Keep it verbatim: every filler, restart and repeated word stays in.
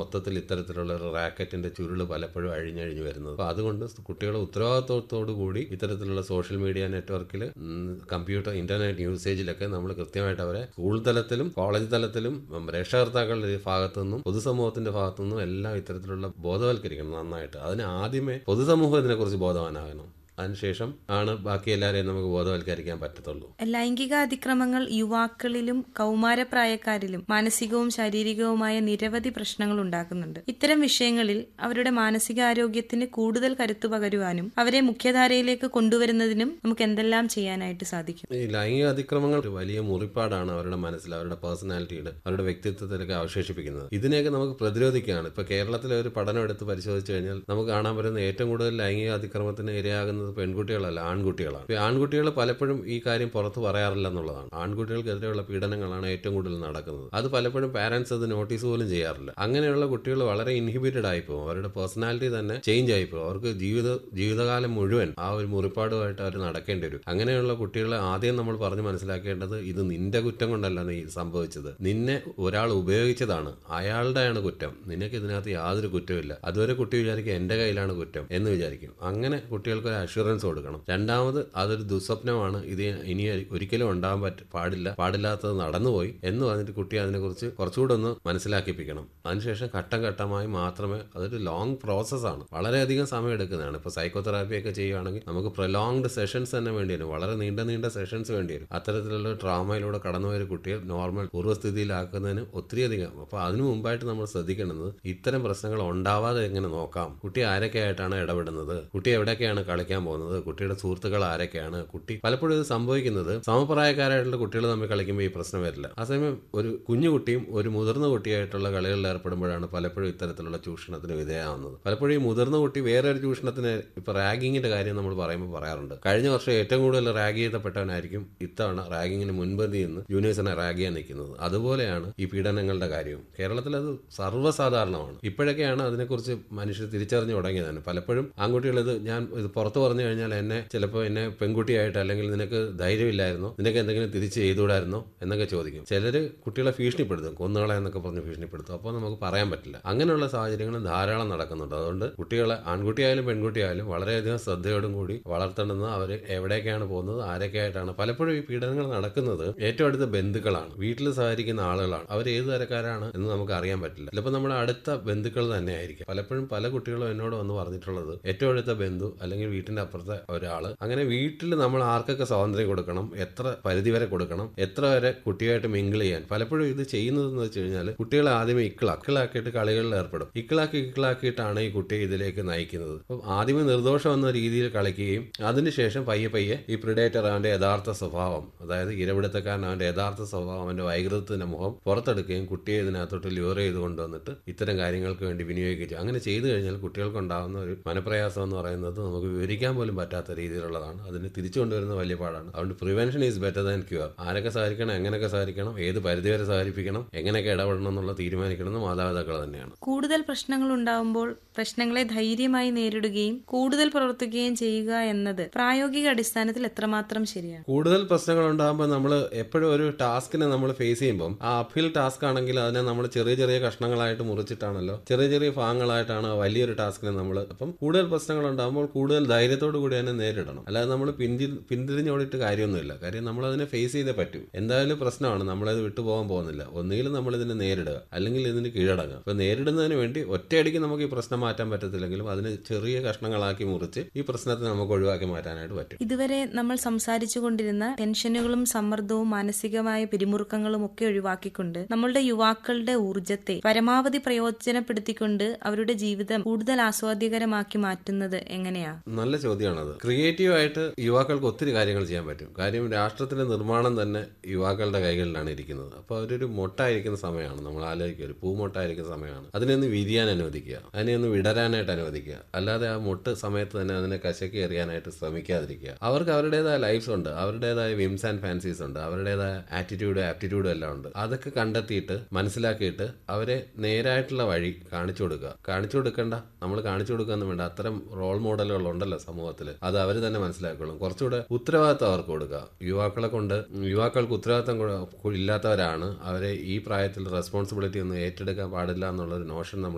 മൊത്തത്തിൽ ഇത്തരത്തിലുള്ള ഒരു റാക്കറ്റിന്റെ ചുരുള് പലപ്പോഴും അഴിഞ്ഞഴിഞ്ഞു വരുന്നത്. അപ്പോൾ അതുകൊണ്ട് കുട്ടികളെ ഉത്തരവാദിത്വത്തോടു കൂടി ഇത്തരത്തിലുള്ള സോഷ്യൽ മീഡിയ നെറ്റ്വർക്കിൽ, കമ്പ്യൂട്ടർ ഇന്റർനെറ്റ് യൂസേജിലൊക്കെ നമ്മൾ കൃത്യമായിട്ട് അവരെ സ്കൂൾ തലത്തിലും കോളേജ് തലത്തിലും രക്ഷകർത്താക്കളുടെ ഭാഗത്തു നിന്നും പൊതുസമൂഹത്തിന്റെ ഭാഗത്തു നിന്നും എല്ലാം ഇത്തരത്തിലുള്ള ബോധവൽക്കരിക്കണം നന്നായിട്ട്. അതിന് ആദ്യമേ പൊതുസമൂഹം ഇതിനെക്കുറിച്ച് ബോധവാനാകണം. അതിനുശേഷം ആണ് ബാക്കി എല്ലാവരെയും നമുക്ക് ബോധവൽക്കരിക്കാൻ പറ്റത്തുള്ളൂ. ലൈംഗിക അതിക്രമങ്ങൾ യുവാക്കളിലും കൗമാരപ്രായക്കാരിലും മാനസികവും ശാരീരികവുമായ നിരവധി പ്രശ്നങ്ങൾ ഉണ്ടാക്കുന്നുണ്ട്. ഇത്തരം വിഷയങ്ങളിൽ അവരുടെ മാനസികാരോഗ്യത്തിന് കൂടുതൽ കരുത്തു പകരുവാനും അവരെ മുഖ്യധാരയിലേക്ക് കൊണ്ടുവരുന്നതിനും നമുക്ക് എന്തെല്ലാം ചെയ്യാനായിട്ട് സാധിക്കും? ഈ ലൈംഗിക അതിക്രമങ്ങൾ ഒരു വലിയ മുറിപ്പാടാണ് അവരുടെ മനസ്സിൽ, അവരുടെ പേഴ്സണാലിറ്റിയുടെ, അവരുടെ വ്യക്തിത്വത്തിലൊക്കെ അവശേഷിപ്പിക്കുന്നത്. ഇതിനെയൊക്കെ നമുക്ക് പ്രതിരോധിക്കുകയാണ്. ഇപ്പൊ കേരളത്തിലെ ഒരു പഠനം എടുത്ത് പരിശോധിച്ചു കഴിഞ്ഞാൽ നമുക്ക് കാണാൻ പറ്റുന്ന ഏറ്റവും കൂടുതൽ ലൈംഗിക അതിക്രമത്തിന് ഇരയാകുന്നത് പെൺകുട്ടികളല്ല, ആൺകുട്ടികളാണ്. ആൺകുട്ടികൾ പലപ്പോഴും ഈ കാര്യം പുറത്ത് പറയാറില്ല എന്നുള്ളതാണ്. ആൺകുട്ടികൾക്കെതിരെയുള്ള പീഡനങ്ങളാണ് ഏറ്റവും കൂടുതൽ നടക്കുന്നത്. അത് പലപ്പോഴും പാരന്റ്സ് അത് നോട്ടീസ് പോലും ചെയ്യാറില്ല. അങ്ങനെയുള്ള കുട്ടികൾ വളരെ ഇൻഹിബിറ്റഡ് ആയിപ്പോകും. അവരുടെ പേഴ്സണാലിറ്റി തന്നെ ചേഞ്ച് ആയിപ്പോകും. അവർക്ക് ജീവിത ജീവിതകാലം മുഴുവൻ ആ ഒരു മുറിപ്പാടുമായിട്ട് അവർ നടക്കേണ്ടി വരും. അങ്ങനെയുള്ള കുട്ടികളെ ആദ്യം നമ്മൾ പറഞ്ഞ് മനസ്സിലാക്കേണ്ടത് ഇത് നിന്റെ കുറ്റം കൊണ്ടല്ല നീ സംഭവിച്ചത്, നിന്നെ ഒരാൾ ഉപയോഗിച്ചതാണ്, അയാളുടെയാണ് കുറ്റം, നിനക്ക് ഇതിനകത്ത് യാതൊരു കുറ്റമില്ല. അതുവരെ കുട്ടി വിചാരിക്കും എന്റെ കയ്യിലാണ് കുറ്റം എന്ന് വിചാരിക്കും. അങ്ങനെ കുട്ടികൾക്ക് ഒരു അഷുറൻസ് കൊടുക്കണം. രണ്ടാമത് അതൊരു ദുസ്വപ്നമാണ്, ഇത് ഇനി ഒരിക്കലും ഉണ്ടാകാൻ പറ്റ പാടില്ല പാടില്ലാത്തത് നടന്നുപോയി എന്ന് പറഞ്ഞിട്ട് കുട്ടിയെ അതിനെക്കുറിച്ച് കുറച്ചുകൂടെ ഒന്ന് മനസ്സിലാക്കിപ്പിക്കണം. അതിനുശേഷം ഘട്ടം ഘട്ടമായി മാത്രമേ, അതൊരു ലോങ് പ്രോസസ്സാണ്, വളരെയധികം സമയം എടുക്കുന്നതാണ്. ഇപ്പോൾ സൈക്കോതെറാപ്പി ഒക്കെ ചെയ്യുകയാണെങ്കിൽ നമുക്ക് പ്രൊലോങ്ഡ് സെഷൻസ് തന്നെ വേണ്ടി വരും, വളരെ നീണ്ട നീണ്ട സെഷൻസ് വേണ്ടി വരും. അത്തരത്തിലുള്ള ട്രോമയിലൂടെ കടന്നുപോയ കുട്ടിയെ നോർമൽ പൂർവ്വസ്ഥിതിയിലാക്കുന്നതിന് ഒത്തിരിയധികം. അപ്പോൾ അതിനു മുമ്പായിട്ട് നമ്മൾ ശ്രദ്ധിക്കേണ്ടത് ഇത്തരം പ്രശ്നങ്ങൾ ഉണ്ടാവാതെ എങ്ങനെ നോക്കാം, കുട്ടി ആരൊക്കെ ആയിട്ടാണ് ഇടപെടുന്നത്, കുട്ടി എവിടെയൊക്കെയാണ് കളിക്കാൻ പോകുന്നത്, കുട്ടിയുടെ സുഹൃത്തുക്കൾ ആരൊക്കെയാണ്. കുട്ടി പലപ്പോഴും ഇത് സംഭവിക്കുന്നത് സമപ്രായക്കാരായിട്ടുള്ള കുട്ടികൾ തമ്മിൽ കളിക്കുമ്പോൾ ഈ പ്രശ്നം വരില്ല. അതേസമയം ഒരു കുഞ്ഞു കുട്ടിയും ഒരു മുതിർന്ന കുട്ടിയായിട്ടുള്ള കളികളിൽ ഏർപ്പെടുമ്പോഴാണ് പലപ്പോഴും ഇത്തരത്തിലുള്ള ചൂഷണത്തിന് വിധേയമാകുന്നത്. പലപ്പോഴും ഈ മുതിർന്ന കുട്ടി വേറെ ഒരു ചൂഷണത്തിന്, ഇപ്പൊ റാഗിങ്ങിന്റെ കാര്യം നമ്മൾ പറയുമ്പോൾ പറയാറുണ്ട്, കഴിഞ്ഞ വർഷം ഏറ്റവും കൂടുതൽ റാഗ് ചെയ്യപ്പെട്ടവനായിരിക്കും ഇത്തവണ റാഗിങ്ങിന് മുൻപന്തി നിന്ന് ജൂനിയേഴ്സിനെ റാഗ് ചെയ്യാൻ നിൽക്കുന്നത്. അതുപോലെയാണ് ഈ പീഡനങ്ങളുടെ കാര്യവും. കേരളത്തിൽ അത് സർവ്വസാധാരണമാണ്. ഇപ്പോഴൊക്കെയാണ് അതിനെക്കുറിച്ച് മനുഷ്യർ തിരിച്ചറിഞ്ഞു തുടങ്ങിയതാണ്. പലപ്പോഴും ആൺകുട്ടികൾ ഇത് ഞാൻ ഇത് പുറത്തു പറഞ്ഞു കഴിഞ്ഞാൽ എന്നെ ചിലപ്പോൾ എന്നെ പെൺകുട്ടിയായിട്ട്, അല്ലെങ്കിൽ നിനക്ക് ധൈര്യമില്ലായിരുന്നോ, നിനക്ക് എന്തെങ്കിലും തിരിച്ച് ചെയ്തുകൂടായിരുന്നോ എന്നൊക്കെ ചോദിക്കും. ചിലര് കുട്ടികളെ ഭീഷണിപ്പെടുത്തും, കൊന്നുകളെ എന്നൊക്കെ പറഞ്ഞ് ഭീഷണിപ്പെടുത്തും. അപ്പോൾ നമുക്ക് പറയാൻ പറ്റില്ല. അങ്ങനെയുള്ള സാഹചര്യങ്ങൾ ധാരാളം നടക്കുന്നുണ്ട്. അതുകൊണ്ട് കുട്ടികളെ, ആൺകുട്ടിയായാലും പെൺകുട്ടിയായാലും വളരെയധികം ശ്രദ്ധയോടും കൂടി വളർത്തേണ്ടുന്നത് അവർ എവിടേക്കാണ് പോകുന്നത്, ആരൊക്കെയായിട്ടാണ്. പലപ്പോഴും ഈ പീഡനങ്ങൾ നടക്കുന്നത് ഏറ്റവും അടുത്ത ബന്ധുക്കളാണ്, വീട്ടിൽ സഹകരിക്കുന്ന ആളുകളാണ്. അവർ ഏത് തരക്കാരാണ് എന്ന് നമുക്ക് അറിയാൻ പറ്റില്ല. ചിലപ്പോൾ നമ്മുടെ അടുത്ത ബന്ധുക്കൾ തന്നെ ആയിരിക്കും. പലപ്പോഴും പല കുട്ടികളും എന്നോട് വന്ന് പറഞ്ഞിട്ടുള്ളത് ഏറ്റവും അടുത്ത ബന്ധു അല്ലെങ്കിൽ വീട്ടിന്റെ അപ്പുറത്തെ ഒരാള്. അങ്ങനെ വീട്ടിൽ നമ്മൾ ആർക്കൊക്കെ സ്വാതന്ത്ര്യം കൊടുക്കണം, എത്ര പരിധി വരെ കൊടുക്കണം, എത്ര വരെ കുട്ടിയായിട്ട് മിങ്കിൾ ചെയ്യാൻ. പലപ്പോഴും ഇത് ചെയ്യുന്നതെന്ന് വെച്ച് കഴിഞ്ഞാൽ കുട്ടികളെ ആദ്യമേ ഇക്കിളാ ഇക്കിളാക്കിയിട്ട് കളികളിൽ ഏർപ്പെടും. ഇക്കിളാക്കി ഇക്കിളാക്കിയിട്ടാണ് ഈ കുട്ടിയെ ഇതിലേക്ക് നയിക്കുന്നത്. അപ്പം ആദ്യമേ നിർദോഷം എന്ന രീതിയിൽ കളിക്കുകയും അതിനുശേഷം പയ്യെ പയ്യെ ഈ പ്രിഡേറ്റർ അവന്റെ യഥാർത്ഥ സ്വഭാവം, അതായത് ഇരപിടുത്തക്കാരൻ അവന്റെ യഥാർത്ഥ സ്വഭാവം, അവന്റെ വൈകൃതത്തിന്റെ മുഖം പുറത്തെടുക്കുകയും കുട്ടിയെ ഇതിനകത്തോട്ട് ല്യൂർ ചെയ്ത് കൊണ്ടുവന്നിട്ട് ഇത്തരം കാര്യങ്ങൾക്ക് വേണ്ടി വിനിയോഗിക്കുക. അങ്ങനെ ചെയ്തു കഴിഞ്ഞാൽ കുട്ടികൾക്കുണ്ടാകുന്ന ഒരു മനപ്രയാസം എന്ന് പറയുന്നത് നമുക്ക് വിവരിക്കാൻ പോലും പറ്റാത്ത രീതിയിലുള്ളതാണ്. അതിന് തിരിച്ചു കൊണ്ടുവരുന്ന വലിയ പാടാണ്. അതുകൊണ്ട് prevention is better than cure. ആരൊക്കെ സഹകരിക്കണം, എങ്ങനെയൊക്കെ സഹകരിക്കണം, ഏത് പരിധിവരെ സഹകരിപ്പിക്കണം, എങ്ങനെയൊക്കെ ഇടപെടണം എന്നുള്ള തീരുമാനിക്കുന്നത് മാതാപിതാക്കൾ തന്നെയാണ്. കൂടുതൽ പ്രശ്നങ്ങൾ ഉണ്ടാവുമ്പോൾ പ്രശ്നങ്ങളെ ധൈര്യമായി നേരിടുകയും കൂടുതൽ പ്രവർത്തിക്കുകയും ചെയ്യുക എന്നത് പ്രായോഗിക അടിസ്ഥാനത്തിൽ എത്രമാത്രം ശരിയാണ്? കൂടുതൽ പ്രശ്നങ്ങൾ ഉണ്ടാകുമ്പോൾ നമ്മൾ എപ്പോഴും ഒരു ടാസ്കിനെ നമ്മൾ ഫേസ് ചെയ്യുമ്പോൾ ആ അപ്ഹിൽ ടാസ്ക് ആണെങ്കിൽ അതിനെ നമ്മൾ ചെറിയ ചെറിയ കഷ്ണങ്ങളായിട്ട് മുറിച്ചിട്ടാണല്ലോ, ചെറിയ ചെറിയ ഭാഗങ്ങളായിട്ടാണ് വലിയൊരു ടാസ്കിനെ നമ്മൾ. അപ്പം കൂടുതൽ പ്രശ്നങ്ങൾ ഉണ്ടാകുമ്പോൾ കൂടുതൽ ധൈര്യത്തോടു കൂടി അതിനെ നേരിടണം. അല്ലാതെ നമ്മൾ പിന്തി പിന്തിരിഞ്ഞോടിയിട്ട് കാര്യമൊന്നുമില്ല. കാര്യം നമ്മൾ അതിനെ ഫേസ് ചെയ്തേ പറ്റൂ. എന്തായാലും പ്രശ്നമാണ്, നമ്മളത് വിട്ടുപോകാൻ പോകുന്നില്ല. ഒന്നുകിലും നമ്മൾ ഇതിനെ നേരിടുക, അല്ലെങ്കിൽ ഇതിന് കീഴടങ്ങുക. അപ്പൊ നേരിടുന്നതിന് വേണ്ടി ഒറ്റയടിക്ക് നമുക്ക് ഈ പ്രശ്നം മാറ്റാൻ പറ്റത്തില്ലെങ്കിലും അതിന് ചെറിയ കഷ്ണങ്ങളാക്കി മുറിച്ച് ഈ പ്രശ്നത്തെ നമുക്ക് ഒഴിവാക്കി മാറ്റാനായിട്ട് പറ്റും. ഇതുവരെ നമ്മൾ സംസാരിച്ചു കൊണ്ടിരുന്ന ടെൻഷനുകളും സമ്മർദ്ദവും മാനസികമായ പിരിമുറുക്കങ്ങളും ഒക്കെ ഒഴിവാക്കിക്കൊണ്ട് നമ്മളുടെ യുവാക്കളുടെ ഊർജ്ജത്തെ പരമാവധി പ്രയോജനപ്പെടുത്തിക്കൊണ്ട് അവരുടെ ജീവിതം കൂടുതൽ ആസ്വാദ്യകരമാക്കി മാറ്റുന്നത് എങ്ങനെയാ? നല്ല ചോദ്യമാണത്. ക്രിയേറ്റീവ് ആയിട്ട് യുവാക്കൾക്ക് ഒത്തിരി കാര്യങ്ങൾ ചെയ്യാൻ പറ്റും. കാര്യം രാഷ്ട്രത്തിന്റെ നിർമ്മാണം തന്നെ യുവാക്കളുടെ കൈകളിലാണ് ഇരിക്കുന്നത്. അപ്പൊ അവരൊരു മൊട്ടായിരിക്കുന്ന സമയമാണ്, നമ്മൾ ആലോചിക്കുക, ഒരു പൂമൊട്ടായിരിക്കുന്ന സമയമാണ്. അതിനെ ഒന്ന് വിരിയാൻ അനുവദിക്കുക, അതിനെ ഒന്ന് വിടരാനായിട്ട് അനുവദിക്കുക. അല്ലാതെ ആ മൊട്ട് സമയത്ത് തന്നെ അതിനെ കശക്കി എറിയാനായിട്ട് ശ്രമിക്കാതിരിക്കുക. അവർക്ക് അവരുടേതായ ലൈഫ്സ് ഉണ്ട്, അവരുടേതായ വിംസ് ആൻഡ് ഫാൻസീസ് ഉണ്ട്, അവരുടേതായ ആറ്റിറ്റ്യൂഡ് ആപ്റ്റിറ്റ്യൂഡും എല്ലാം ഉണ്ട്. അതൊക്കെ കണ്ടെത്തിയിട്ട് മനസ്സിലാക്കിയിട്ട് അവരെ നേരായിട്ടുള്ള വഴി കാണിച്ചു കൊടുക്കുക. കാണിച്ചു കൊടുക്കണ്ട, നമ്മൾ കാണിച്ചു കൊടുക്കാന്ന് വേണ്ട, അത്തരം റോൾ മോഡലുകൾ ഉണ്ടല്ലോ സമൂഹത്തിൽ, അത് അവർ തന്നെ മനസ്സിലാക്കിക്കോളും. കുറച്ചുകൂടെ ഉത്തരവാദിത്തം അവർക്ക് കൊടുക്കുക. യുവാക്കളെ കൊണ്ട് യുവാക്കൾക്ക് ഉത്തരവാദിത്തം ഇല്ലാത്തവരാണ്, അവരെ ഈ പ്രായത്തിൽ റെസ്പോൺസിബിലിറ്റി ഒന്നും ഏറ്റെടുക്കാൻ പാടില്ല എന്നുള്ളൊരു നോഷൻ നമ്മൾ